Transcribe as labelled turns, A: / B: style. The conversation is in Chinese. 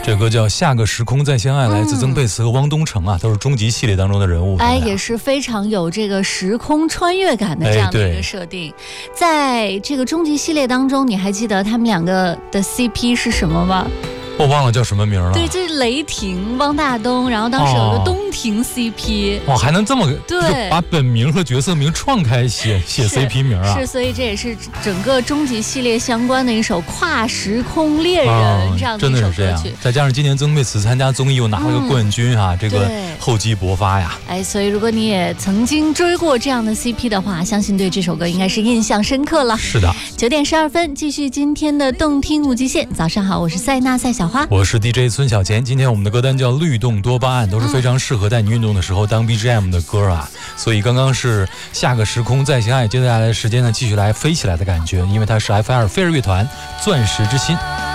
A: 这歌叫《下个时空再相爱》，来自曾沛慈和汪东城啊，都是终极系列当中的人物。
B: 也是非常有这个时空穿越感的这样的一个设定。在这个终极系列当中，你还记得他们两个的 CP 是什么吗？
A: 我忘了叫什么名了。
B: 对，就是雷霆、汪大东，然后当时有个东庭 CP。
A: 哇，还能这么
B: 对，
A: 把本名和角色名串开写 CP 名啊？
B: 是，所以这也是整个终极系列相关的一首跨时空猎人这样的一首歌曲。
A: 再加上今年曾沛慈参加综艺又拿了个冠军啊，这个厚积薄发呀。
B: 所以如果你也曾经追过这样的 CP 的话，相信对这首歌应该是印象深刻了。
A: 是的。
B: 9点12分，继续今天的动听无极限。早上好，我是赛娜赛小花，
A: 我是 DJ 孙小贤。今天我们的歌单叫律动多巴胺，都是非常适合在你运动的时候当 BGM 的歌啊。所以刚刚是下个时空再相爱，接下来的时间呢，继续来飞起来的感觉，因为它是 FL 飞儿乐团钻石之心。